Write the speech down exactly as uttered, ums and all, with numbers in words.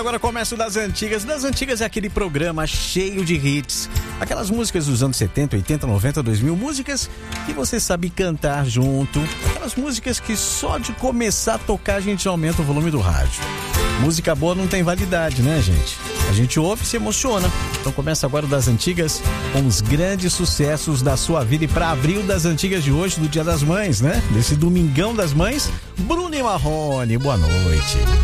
Agora começa o Das Antigas. Das Antigas é aquele programa cheio de hits. Aquelas músicas dos anos setenta, oitenta, noventa, dois mil. Músicas que você sabe cantar junto. Aquelas músicas que só de começar a tocar a gente aumenta o volume do rádio. Música boa não tem validade, né, gente? A gente ouve e se emociona. Então começa agora o Das Antigas com os grandes sucessos da sua vida. E para abrir o Das Antigas de hoje, do Dia das Mães, né? Desse Domingão das Mães, Bruno e Marrone. Boa noite.